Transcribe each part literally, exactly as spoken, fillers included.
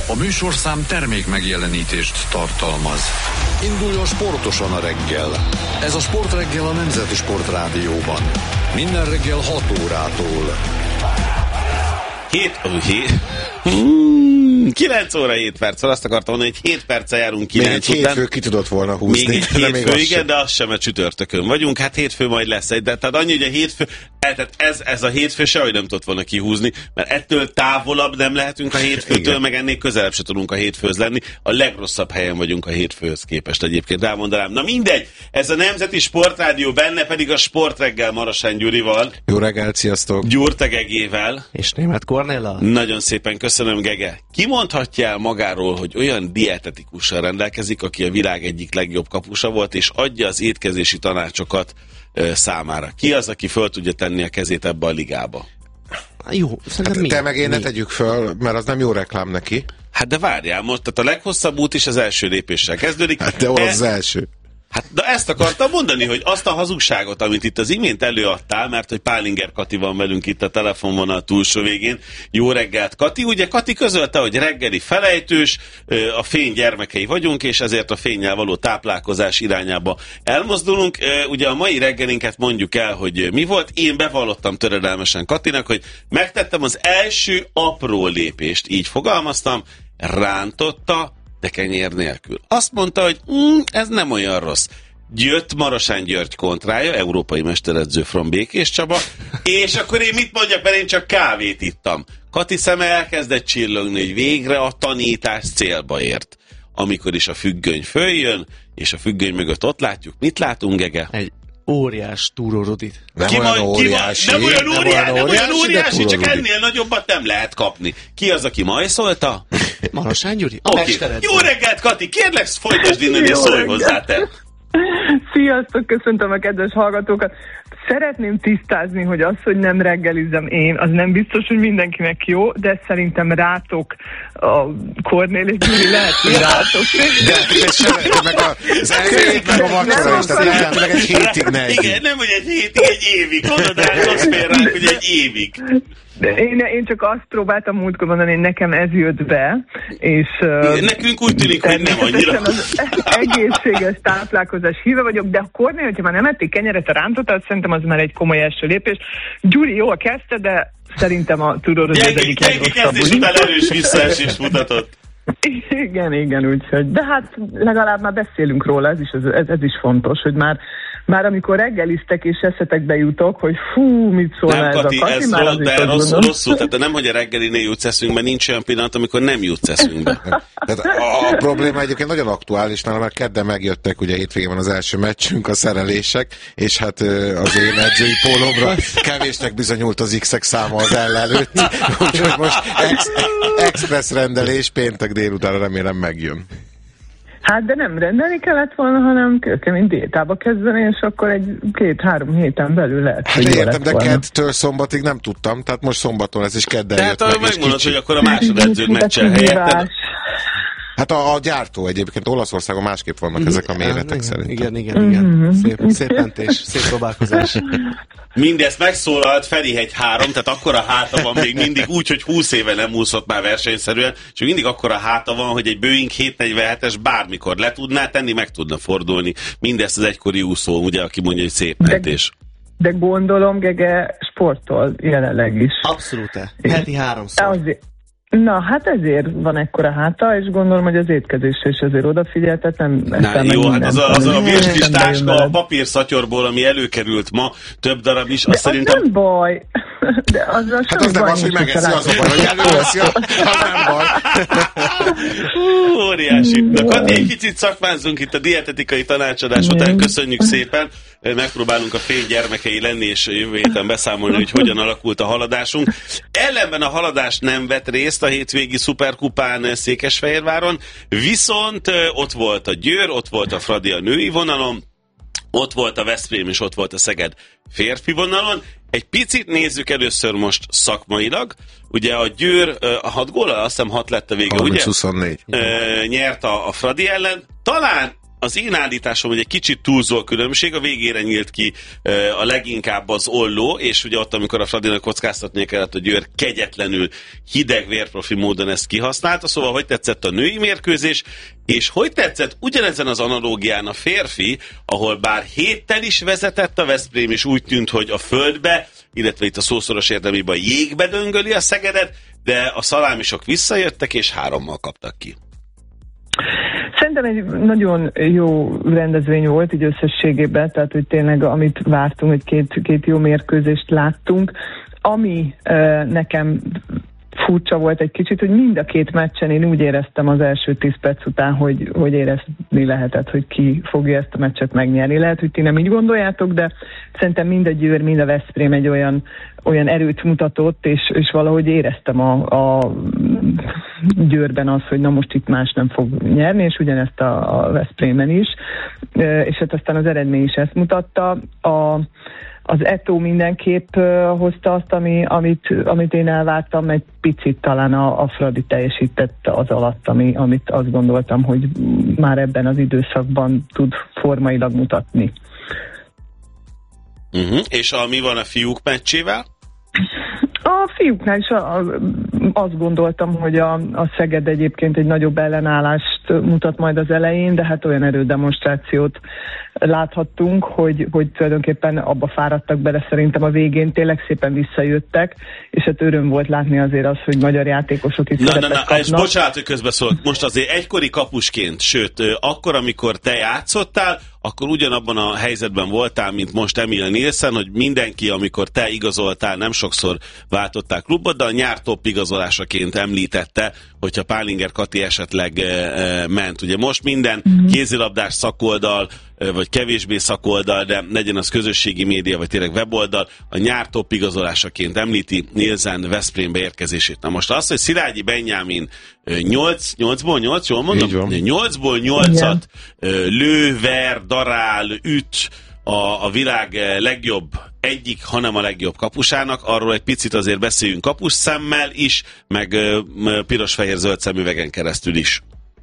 A műsorszám termék megjelenítést tartalmaz. Induljon sportosan a reggel. Ez a Sportreggel a Nemzeti Sportrádióban. Minden reggel hat órától. Hét, oh, hét. Hmm, kilenc óra hét perc. Azt akartam mondani, hogy hét perccel járunk kilenc még egy után. hétfő ki tudott volna húzni. Még egy hétfő, még igen, de az sem, mert csütörtökön vagyunk. Hát hétfő majd lesz egy, de tehát annyi, hogy a hétfő, tehát ez, ez a hétfő sehogy nem tudott volna kihúzni, mert ettől távolabb nem lehetünk a hétfőtől, igen. Meg ennél közelebb se tudunk a hétfőhöz lenni. A legrosszabb helyen vagyunk a hétfőhöz képest egyébként, rámondanám. Na mindegy, ez a Nemzeti Sportrádió, benne pedig a Sportreggel Marosán Gyurival. Jó reggelt, sziasztok! Gyurta Gegével. És Németh Kornéllal. Nagyon szépen köszönöm, Gege. Ki mondhatja el magáról, hogy olyan dietetikussal rendelkezik, aki a világ egyik legjobb kapusa volt, és adja az étkezési tanácsokat ö, számára? Ki az, aki föl tudja tenni a kezét ebbe a ligába? Jó, hát mi? te meg én mi? ne tegyük föl, mert az nem jó reklám neki. Hát de várjál most, tehát a leghosszabb út is az első lépéssel kezdődik. Hát de hol az e- első? Hát de ezt akartam mondani, hogy azt a hazugságot, amit itt az imént előadtál, mert hogy Pálinger Kati van velünk itt a telefonvonal túlsó végén. Jó reggelt, Kati. Ugye Kati közölte, hogy reggeli felejtős, a fény gyermekei vagyunk, és ezért a fénnyel való táplálkozás irányába elmozdulunk. Ugye a mai reggelinket mondjuk el, hogy mi volt. Én bevallottam töredelmesen Katinak, hogy megtettem az első apró lépést, így fogalmaztam, rántotta, de kenyér nélkül. Azt mondta, hogy mm, ez nem olyan rossz. Jött Marosán György kontrája, európai mesteredző from Békés Csaba, és akkor én mit mondjak, mert én csak kávét ittam. Kati szeme elkezdett csillogni, hogy végre a tanítás célba ért. Amikor is a függöny följön, és a függöny mögött ott látjuk, mit látunk, Gege? Egy óriás túrórodit. Nem ki olyan van, óriási. Ki van, nem olyan óriási, nem olyan óriási, óriási csak túrórodik. ennél nagyobbat nem lehet kapni. Ki az, aki majszolta? Marosán Gyuri? A Okay. mesteredző. Jó reggelt, Kati! Kérlek, folytasd innen, és szólj hozzá te! Sziasztok, köszöntöm a kedves hallgatókat. Szeretném tisztázni, hogy az, hogy nem reggelizem én, az nem biztos, hogy mindenkinek jó, de szerintem rátok a Kornél és Gyuri lehet, hogy rátok. De, de, sem, de meg a, az elejét, meg a vacsora is, tehát lehetőleg egy hétig ne együnk. Igen, nem, hogy egy hétig, egy évig. Mondod el, rossz fél ránk, hogy egy évig. De én, én csak azt próbáltam múltkor mondani, hogy nekem ez jött be, és... Igen, nekünk úgy tűnik, hogy nem annyira. Az egészséges táplálkozás híve vagyok, de a Kornél, hogyha már nem ették kenyeret a rántotat, szerintem az már egy komoly első lépés. Gyuri jól kezdte, de szerintem a tudod, az egyik Gyenge kezdés után erős visszaesés mutatott. Igen, igen, úgyhogy. De hát legalább már beszélünk róla, ez is, ez, ez is fontos, hogy már Már amikor reggeliztek és eszetekbe jutok, hogy fú, mit szól nem, ez Kati, a Kati, ez már rossz, az is de rossz, mondom. rosszul, tehát nem, hogy a reggelinél jutsz eszünkbe, nincs olyan pillanat, amikor nem jutsz eszünkbe. Tehát a, a probléma egyébként nagyon aktuális, mert már kedden megjöttek, ugye hétvégén van az első meccsünk, a szerelések, és hát az én edzői pólómra kevésnek bizonyult az X-ek száma az el előtt, úgyhogy most ex, express rendelés péntek délután remélem megjön. Hát de nem rendelni kellett volna, hanem kőkemény diétába kezdeni, és akkor egy két-három héten belül lehet, Hát hogy jó értem, lett de volna. kedtől szombatig nem tudtam, tehát most szombaton ez is kedden Tehát jött meg, és megmondod, kicsi. hogy akkor a másodedződ meccsel helyetted. Hát a, a gyártó egyébként Olaszországon másképp vannak ezek a méretek szerintem. Igen, igen, igen. Szép, szép mentés, szép próbálkozás. Mindezt megszólalt Ferihegy három, tehát akkora háta van még mindig úgy, hogy húsz éve nem úszott már versenyszerűen, és mindig akkora háta van, hogy egy Boeing hétszáznegyvenhetes bármikor le tudná tenni, meg tudna fordulni. Mindezt az egykori úszó, ugye, aki mondja, hogy szép mentés. De, de gondolom, Gege sportol jelenleg is. Abszolút. Heti háromszor. Azért. Na, hát ezért van ekkora háta, és gondolom, hogy az étkezésre is azért odafigyel, tehát nem... Na, jó, hát az a, az a virslis nem táska bejön a papírszatyorból, ami előkerült ma, több darab is, de azt szerintem... az nem baj. De azzal Hát az nem az, hogy megeszi, az a baj, hogy előveszi, az nem baj. Hú, óriási. Na, Kati, egy kicsit szakmázzunk itt a dietetikai tanácsadás után, köszönjük szépen. Megpróbálunk a fény gyermekei lenni, és jövő héten beszámolni, hogy hogyan alakult a haladásunk. Ellenben a haladás nem vett részt a hétvégi szuperkupán Székesfehérváron, viszont ott volt a Győr, ott volt a Fradi a női vonalon, ott volt a Veszprém, és ott volt a Szeged férfi vonalon. Egy picit nézzük először most szakmailag. Ugye a Győr a hat góllal, azt hiszem hat lett a vége, ugye? huszonnégy E, nyert a, a Fradi ellen. Talán az én állításom, hogy egy kicsit túlzó a különbség, a végére nyílt ki a leginkább az olló, és ugye ott, amikor a Fradinak kockáztatnia kellett, a Győr kegyetlenül hideg vérprofi módon ezt kihasználta, szóval hogy tetszett a női mérkőzés, és hogy tetszett ugyanezen az analógián a férfi, ahol bár héttel is vezetett a Veszprém, és úgy tűnt, hogy a földbe, illetve itt a szószoros értelmében a jégbe döngöli a Szegedet, de a szalámisok visszajöttek, és hárommal kaptak ki. Szerintem egy nagyon jó rendezvény volt így összességében, tehát hogy tényleg amit vártunk, hogy két, két jó mérkőzést láttunk. Ami uh, nekem furcsa volt egy kicsit, hogy mind a két meccsen én úgy éreztem az első tíz perc után, hogy, hogy érezni lehetett, hogy ki fogja ezt a meccset megnyerni. Lehet, hogy ti nem így gondoljátok, de szerintem mind a Győr, mind a Veszprém egy olyan, olyan erőt mutatott, és, és valahogy éreztem a, a Győrben az, hogy na most itt más nem fog nyerni, és ugyanezt a, a Veszprémen is. És hát aztán az eredmény is ezt mutatta. A Az Eto'o mindenképp uh, hozta azt, ami, amit, amit én elvártam, egy picit talán a, a Fradi teljesített az alatt, ami, amit azt gondoltam, hogy már ebben az időszakban tud formailag mutatni. Uh-huh. És a, mi van a fiúk meccsével? A fiúknál is a, a, azt gondoltam, hogy a, a Szeged egyébként egy nagyobb ellenállást mutat majd az elején, de hát olyan erődemonstrációt láthattunk, hogy, hogy tulajdonképpen abba fáradtak bele szerintem a végén, tényleg szépen visszajöttek, és hát öröm volt látni azért azt, hogy magyar játékosok is szerepet kapnak. És bocsánat, hogy közbeszólok, most azért egykori kapusként, sőt, akkor, amikor te játszottál, akkor ugyanabban a helyzetben voltál, mint most Emil Nielsen, hogy mindenki, amikor te igazoltál, nem sokszor váltották klubot, de a nyár top igazolásaként említette, hogyha Pálinger Kati esetleg e, e, ment. Ugye most minden mm-hmm. kézilabdás szakoldal, vagy kevésbé szakoldal, de legyen az közösségi média, vagy tényleg weboldal, a nyár top igazolásaként említi Nielsen Veszprémbe érkezését. Na most az, hogy Szilágyi Benyámin nyolcból nyolc, jól mondom? nyolcból nyolcat lő, ver, darál, üt a, a világ legjobb, egyik, hanem a legjobb kapusának, arról egy picit azért beszéljünk kapus szemmel is, meg piros-fehér-zöld szemüvegen keresztül is.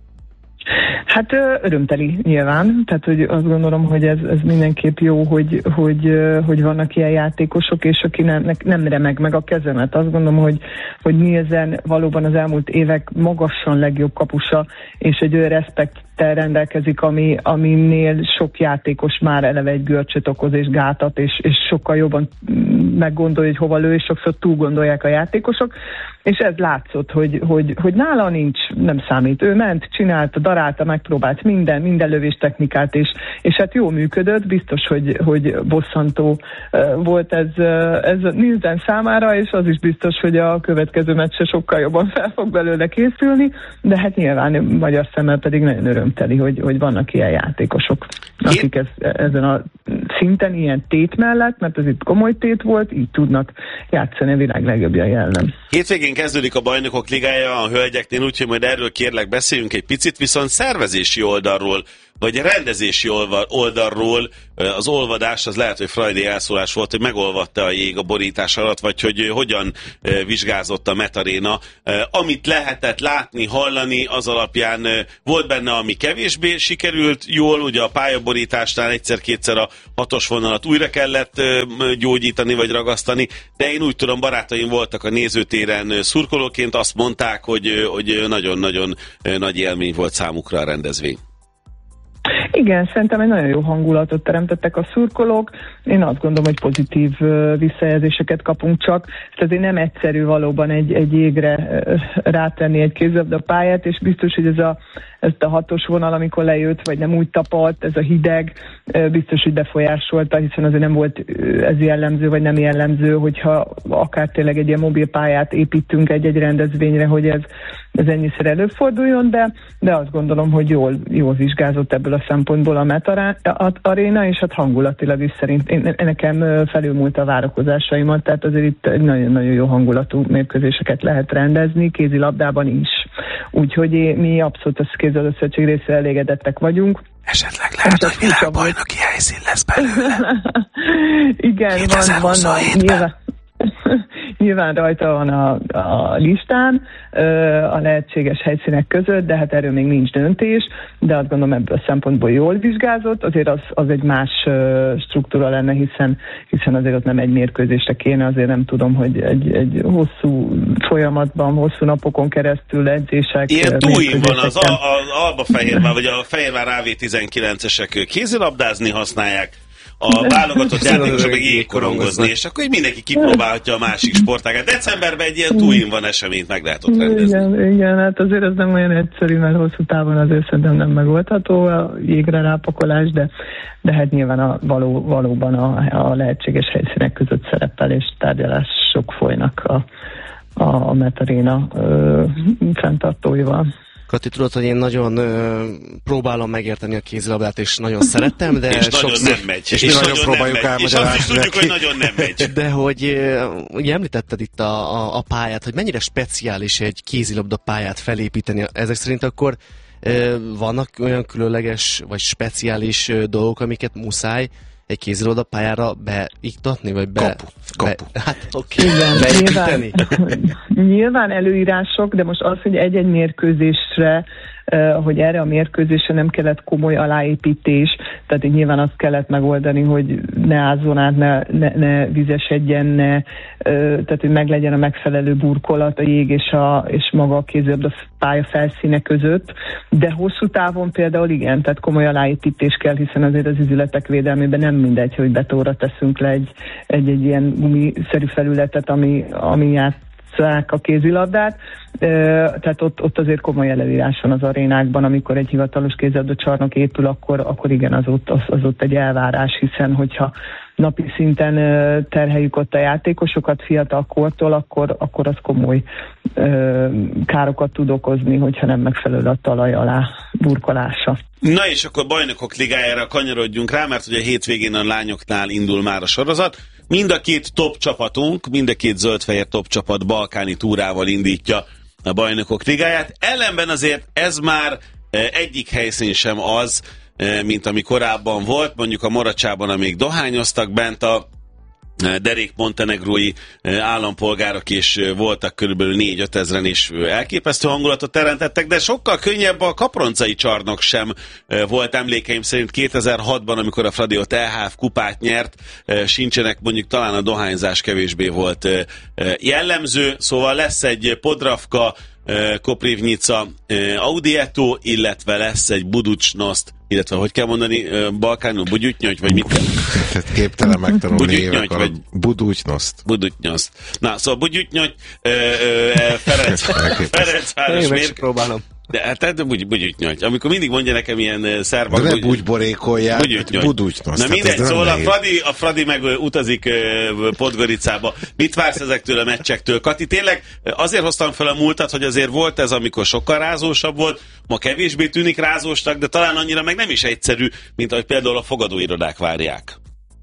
Hát örömteli nyilván, tehát hogy azt gondolom, hogy ez, ez mindenképp jó, hogy, hogy, hogy vannak ilyen játékosok, és aki nem, nem remeg meg a kezemet. Azt gondolom, hogy, hogy Nielsen valóban az elmúlt évek magasan legjobb kapusa, és egy olyan respekttel rendelkezik, ami, aminél sok játékos már eleve egy görcsöt okoz és gátat, és, és sokkal jobban meggondolja, hogy hova lő, és sokszor túl gondolják a játékosok, és ez látszott, hogy, hogy, hogy nála nincs, nem számít. Ő ment, csinálta, darálta, megpróbált minden, minden lövéstechnikát, és, és hát jól működött, biztos, hogy, hogy bosszantó volt ez, ez Nielsen számára, és az is biztos, hogy a következő meccse sokkal jobban fel fog belőle készülni, de hát nyilván magyar szemmel pedig nagyon örömteli, hogy, hogy vannak ilyen játékosok, akik ez, ezen a szinten ilyen tét mellett, mert ez itt komoly tét volt, így tudnak játszani a világ legjobbjai ellen. Hétvégén kezdődik a Bajnokok Ligája a hölgyeknél, úgyhogy majd erről kérlek beszéljünk egy picit, viszont szervezési oldalról, vagy rendezési oldalról az olvadás, az lehet, hogy frajdi elszólás volt, hogy megolvadta a jég a borítás alatt, vagy hogy hogyan vizsgázott a Metaréna. Amit lehetett látni, hallani, az alapján volt benne, ami kevésbé sikerült jól, ugye a pályaborításnál egyszer-kétszer a hatos vonalat újra kellett gyógyítani, vagy ragasztani, de én úgy tudom, barátaim voltak a nézőtéren szurkolóként, azt mondták, hogy, hogy nagyon-nagyon nagy élmény volt számukra a rendezvény. Igen, szerintem egy nagyon jó hangulatot teremtettek a szurkolók. Én azt gondolom, hogy pozitív visszajelzéseket kapunk csak. Ez azért nem egyszerű valóban egy, egy jégre rátenni egy kézilabda pályát, és biztos, hogy ez a, ezt a hatos vonal, amikor lejött, vagy nem úgy tapadt, ez a hideg, biztos, hogy befolyásolta, hiszen azért nem volt ez jellemző, vagy nem jellemző, hogyha akár tényleg egy ilyen mobil pályát építünk egy-egy rendezvényre, hogy ez, ez ennyiszer előforduljon, de, de azt gondolom, hogy jól, jól vizsgázott ebből a szempontból a Meta Aréna, és hát hangulatilag is szerint én, nekem felülmúlt a várakozásaimat, tehát azért itt nagyon-nagyon jó hangulatú mérkőzéseket lehet rendezni, kézilabdában is. Úgyhogy mi abszolút a Kézilabda Szövetség részéről elégedettek vagyunk. Esetleg lehet, hogy világbajnoki helyszín lesz belőle. Igen, van, vannak nyilván, nyilván rajta van a, a listán a lehetséges helyszínek között, de hát erről még nincs döntés, de azt gondolom ebből a szempontból jól vizsgázott, azért az, az egy más struktúra lenne, hiszen, hiszen azért ott nem egy mérkőzésre kéne, azért nem tudom, hogy egy, egy hosszú folyamatban, hosszú napokon keresztül edzések. Ilyen túlin van az, az Albafehérvár, vagy a Fehérvár á vé tizenkilencesek kézilabdázni használják, a válogatott játékosok meg jégkorongozni, és akkor így mindenki kipróbálhatja a másik sportágát. Decemberben egy ilyen túlin van eseményt meg lehet ott rendezni. Igen, igen, hát azért ez nem olyan egyszerű, mert hosszú távon azért szerintem nem megoldható a jégre rápakolás, de, de hát nyilván a való, valóban a, a lehetséges helyszínek között szerepel, és tárgyalások folynak a, a Metaréna fenntartóival. Kati, tudod, hogy én nagyon ö, próbálom megérteni a kézilabdát, és nagyon szerettem, de és sokszor... nagyon nem megy. És, és mi nagyon próbáljuk elmagyarázni. És azt is tudjuk, hogy nagyon nem megy. De hogy ö, ugye említetted itt a, a, a pályát, hogy mennyire speciális egy kézilabda pályát felépíteni. Ezek szerint akkor ö, vannak olyan különleges, vagy speciális ö, dolgok, amiket muszáj egy kézilabda pályára beiktatni, vagy be... Kapu. Kapu. Be, hát oké, okay. beépíteni. Nyilván, nyilván előírások, de most az, hogy egy-egy mérkőzésre, uh, hogy erre a mérkőzésre nem kellett komoly aláépítés, tehát így nyilván azt kellett megoldani, hogy ne ázzon át, ne, ne, ne vizesedjen, ne, uh, tehát hogy meglegyen a megfelelő burkolat a jég és, a, és maga a kézilabda pálya felszíne között, de hosszú távon például igen, tehát komoly aláépítés kell, hiszen azért az üzletek védelmében nem mindegy, hogy betóra teszünk le egy, egy, egy ilyen gumiszerű felületet, ami, ami játsszák a kézilabdát, tehát ott, ott azért komoly előírás van az arénákban, amikor egy hivatalos kézilabda csarnok épül, akkor, akkor igen, az ott, az, az ott egy elvárás, hiszen hogyha napi szinten terheljük ott a játékosokat fiatal kortól, akkor, akkor az komoly ö, károkat tud okozni, hogyha nem megfelelő a talaj alá burkolása. Na és akkor Bajnokok Ligájára kanyarodjunk rá, mert ugye a hétvégén a lányoknál indul már a sorozat. Mind a két top csapatunk, mind a két zöld-fehér top csapat balkáni túrával indítja a Bajnokok Ligáját. Ellenben azért ez már egyik helyszín sem az, mint ami korábban volt, mondjuk a Moracsában, amíg dohányoztak bent a derék montenegrói állampolgárok, és voltak körülbelül négy-öt ezren, és elképesztő hangulatot teremtettek, de sokkal könnyebb a kaproncai csarnok sem volt emlékeim szerint kétezer-hatban, amikor a Fradi ott é há ef kupát nyert, sincsenek, mondjuk talán a dohányzás kevésbé volt jellemző, szóval lesz egy Podravka, Koprivnica, Audieto, illetve lesz egy Buducsnost, illetve hogy kell mondani balkánul, Bugyutnyögy, vagy mit kell? Képtelen megtanulni évek vagy Buducsnost. Buducsnost. Na, szóval Bugyutnyögy, Ferenc, Ferencváros mérkőzés. próbálom. De hát bugy, bugyutnyögy. Amikor mindig mondja nekem ilyen szervak... De ne bugyborékolják, Buducsnost. Na mindegy, szóval a Fradi, a Fradi meg utazik uh, Podgoricába. Mit vársz ezektől a meccsektől? Kati, tényleg azért hoztam fel a múltat, hogy azért volt ez, amikor sokkal rázósabb volt, ma kevésbé tűnik rázósnak, de talán annyira meg nem is egyszerű, mint ahogy például a fogadóirodák várják.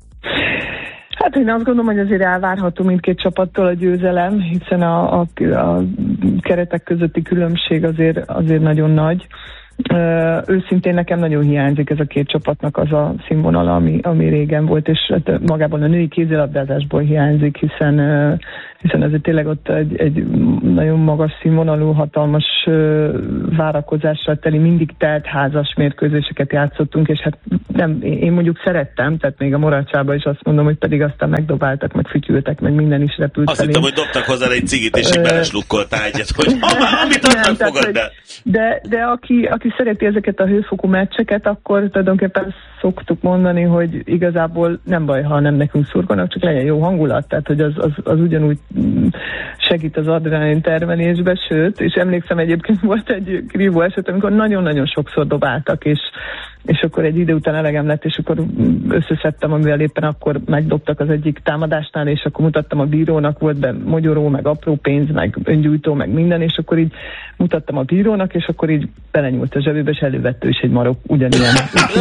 Hát én azt gondolom, hogy azért elvárható mindkét csapattól a győzelem, hiszen a, a, a keretek közötti különbség azért, azért nagyon nagy. Uh, őszintén nekem nagyon hiányzik ez a két csapatnak az a színvonala, ami, ami régen volt, és hát magában a női kézilabdázásból hiányzik, hiszen, uh, hiszen ezért tényleg ott egy, egy nagyon magas színvonalú, hatalmas uh, várakozással teli, mindig telt házas mérkőzéseket játszottunk, és hát nem, én mondjuk szerettem, tehát még a Moracsában is azt mondom, hogy pedig aztán megdobáltak, meg fütyültek, meg minden is repült azt felé. hittem, hogy dobtak hozzá egy cigit, és így beleslukoltál egyet, hogy amit adnak, fogadd el. De, de aki, aki szereti ezeket a hőfokú meccseket, akkor tulajdonképpen szoktuk mondani, hogy igazából nem baj, ha nem nekünk szurkolnak, csak legyen jó hangulat, tehát hogy az, az, az ugyanúgy segít az adrenalin termelésbe, sőt, és emlékszem egyébként volt egy krívó eset, amikor nagyon-nagyon sokszor dobáltak, és és akkor egy idő után elegem lett, és akkor összeszedtem, amivel éppen akkor megdobtak az egyik támadásnál, és akkor mutattam a bírónak, volt be mogyoró, meg apró pénz, meg öngyújtó, meg minden, és akkor így mutattam a bírónak, és akkor így belenyúlt a zsebébe, és elővette is egy marok ugyanilyen.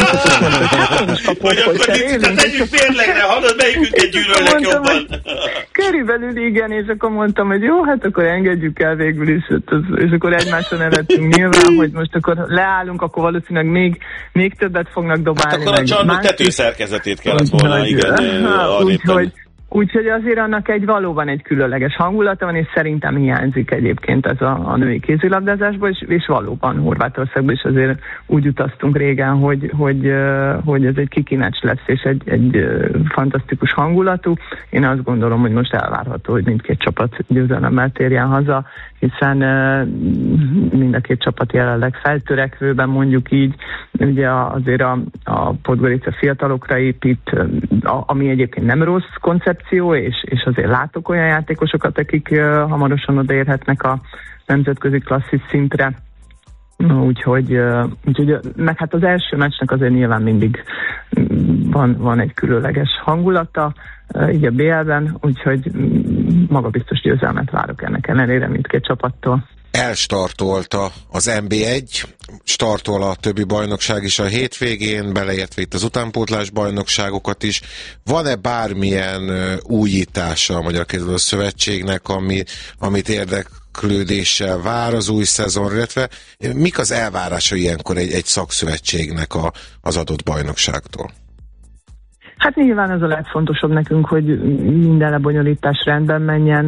Hogy akkor tegyük férlegre, hallod, melyikünket gyűlölnek jobban? Körülbelül igen, és akkor mondtam, hogy jó, hát akkor engedjük el végül is, és akkor egymásra nevettünk nyilván, hogy most akkor leállunk, akkor valószínűleg még, még többet fognak dobálni. Hát akkor a csarnok tetőszerkezetét kellett volna, igen, arrébb. Úgyhogy azért annak egy valóban egy különleges hangulata van, és szerintem hiányzik egyébként ez a, a női kézilabdázásból, és, és valóban Horvátországban is azért úgy utaztunk régen, hogy, hogy, hogy ez egy kikinecs lesz, és egy, egy fantasztikus hangulatú. Én azt gondolom, hogy most elvárható, hogy mindkét csapat győzelemmel térjen haza, hiszen mind a két csapat jelenleg feltörekvőben, mondjuk így, ugye azért a, a Podgorica fiatalokra épít, ami egyébként nem rossz koncepció, és, és azért látok olyan játékosokat, akik uh, hamarosan odaérhetnek a nemzetközi klasszis szintre. Úgyhogy, uh, úgyhogy, meg hát az első meccsnek azért nyilván mindig van, van egy különleges hangulata, uh, így a bé el-ben, úgyhogy magabiztos győzelmet várok ennek ellenére mindkét csapattól. Elstartolta az en bé egy, startol a többi bajnokság is a hétvégén, beleértve itt az utánpótlás bajnokságokat is. Van-e bármilyen újítása a Magyar Kézilabda Szövetségnek, ami, amit érdeklődéssel vár az új szezon, illetve mik az elvárása ilyenkor egy, egy szakszövetségnek a, az adott bajnokságtól? Hát nyilván ez a legfontosabb nekünk, hogy minden lebonyolítás rendben menjen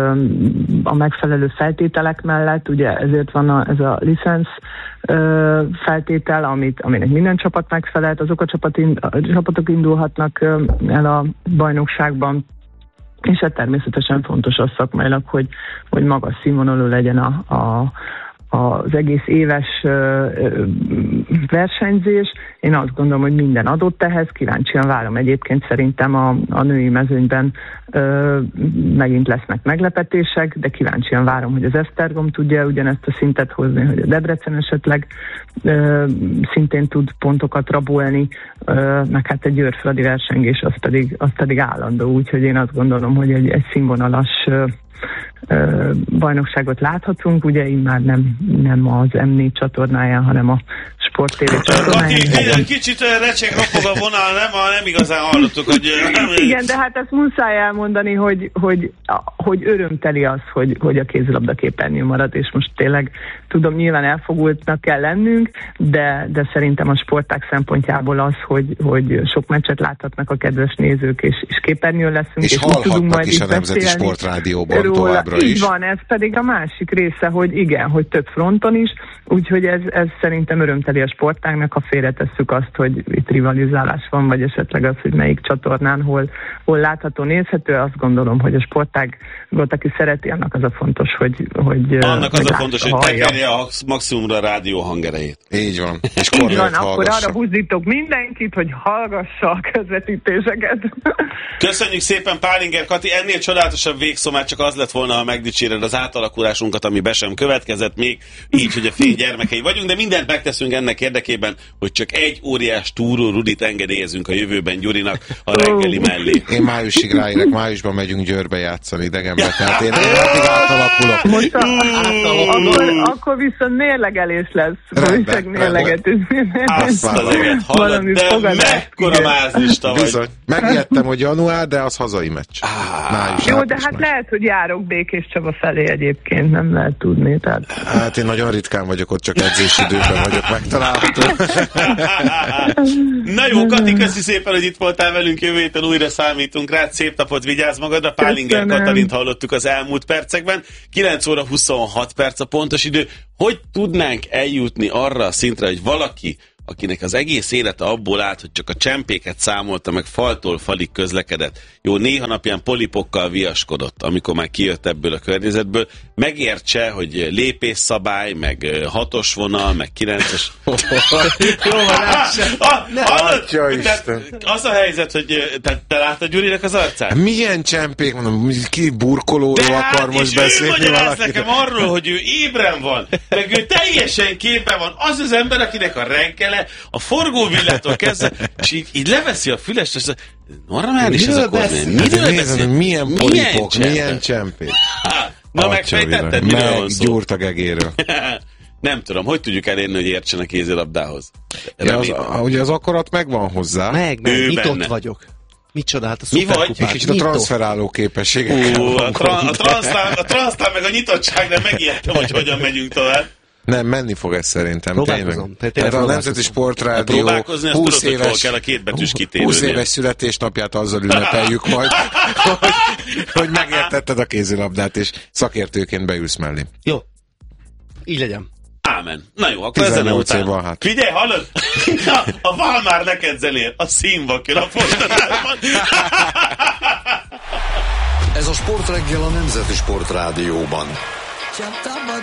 a megfelelő feltételek mellett, ugye ezért van a, ez a licensz feltétel, amit, aminek minden csapat megfelelt, azok a, csapat in, a csapatok indulhatnak el a bajnokságban, és hát természetesen fontos az szakmailag, hogy, hogy magas színvonalú legyen a, a az egész éves ö, ö, versenyzés. Én azt gondolom, hogy minden adott ehhez, kíváncsian várom. Egyébként szerintem a, a női mezőnyben ö, megint lesznek meglepetések, de kíváncsian várom, hogy az Esztergom tudja ugyanezt a szintet hozni, hogy a Debrecen esetleg ö, szintén tud pontokat rabolni, ö, meg hát egy Győr-Fradi versengés, az pedig, az pedig állandó, úgyhogy én azt gondolom, hogy egy, egy színvonalas ö, bajnokságot láthatunk, ugye én már nem, nem az em négy csatornáján, hanem a Sport té vé csatornáján. Kicsit recseg ropog a vonal, nem, nem igazán hallottuk, hogy... Igen, de hát ezt muszáj elmondani, hogy, hogy, hogy örömteli az, hogy, hogy a kézilabda képernyő marad, és most tényleg tudom, nyilván elfogultnak kell lennünk, de, de szerintem a sportág szempontjából az, hogy, hogy sok meccset láthatnak a kedves nézők, és, és képernyőn leszünk. És, és hallhatnak is a Nemzeti Sportrádióban továbbra is. Így van, ez pedig a másik része, hogy igen, hogy több fronton is, úgyhogy ez, ez szerintem örömteli a sportágnak, ha félretesszük azt, hogy itt rivalizálás van, vagy esetleg az, hogy melyik csatornán hol, hol látható, nézhető, azt gondolom, hogy a sportágat, aki szereti, annak az a fontos, hogy... hogy annak az a fontos, hogy tekerje a maximumra a rádió hangerejét. Így van. És így van, akkor arra buzdítok mindenkit, hogy hallgassa a közvetítéseket. Köszönjük szépen, Pálinger Kati, ennél csodálatosabb végszó már csak az lett volna, ha megdicséred az átalakulásunkat, ami be sem következett még, így, hogy a fény gyermekei vagyunk, de mindent megteszünk ennek érdekében, hogy csak egy óriás túró Rudit engedélyezünk a jövőben Gyurinak a reggeli mellé. Én májusig ráérek, májusban megyünk Győrbe játszani idegenbe, tehát én addig átalakulok. Most a, akkor, akkor viszont mérlegelés lesz. Rendben, mérlegetés. Azt az eget hallod, de mekkora mázlista vagy. Bizony. Megijedtem, hogy január, de az hazai meccs. Május, jó, de hát meccs. Lehet, hogy járok Békés Csaba felé egyébként, nem lehet tudni. Tehát... Hát én nagyon ritkán vagyok ott, csak edzésidőben vagyok megtalálható. Na jó, Kati, köszi szépen, hogy itt voltál velünk, jövő héten újra számítunk rád, szép napot, vigyázz magadra. Pálinger Katalint hallottuk az elmúlt percekben, kilenc óra huszonhat perc a pontos idő. Hogy tudnánk eljutni arra a szintre, hogy valaki, akinek az egész élete abból állt, hogy csak a csempéket számolta, meg faltól falig közlekedett. Jó, néha napján polipokkal viaskodott, amikor már kijött ebből a környezetből. Megértse, hogy lépésszabály, meg hatos vonal, meg kilences... Jó, Atya Isten! Az a helyzet, hogy te, te láttad Gyurinek az arcát? Milyen csempék, mondom, ki burkolóról akar most beszélni valaki? De hát nekem arról, hogy ő ébren van, meg ő teljesen képen van. Az az ember, akinek a reggele, a forgóvillától kezdve, és így, így leveszi a fülest, és normális ez a kormány. Miről beszél? Milyen polipok, milyen csempék? Na, megfejtetted, miről van szó? Meggyúrt a gegéről. Nem tudom, hogy tudjuk elérni, hogy értsen a kézilabdához? Ja, az, ugye az akarat megvan hozzá. Meg, meg, nyitott vagyok. Micsoda, hát a Mi vagy? Egy kicsit a transferáló képességek. Ú, a, tra- a transztán meg a nyitottság, de megijedtem, hogy hogyan megyünk tovább. Nem, menni fog ez szerintem. Próbálkozom. Tényleg. Tehát a Nemzeti Sportrádió próbálkozni, azt tudod, hogy hol kell a kétbetűs kitérőnél. húsz éves születésnapját azzal ünnepeljük majd, hogy, hogy megértetted a kézilabdát, és szakértőként beülsz mellé. Jó. Így legyen. Ámen. Na jó, akkor ezen után. Hát. Figyelj, hallod? A val már neked zenél, a színvakil a postadásban. Ez a Sportreggel a Nemzeti Sportrádióban.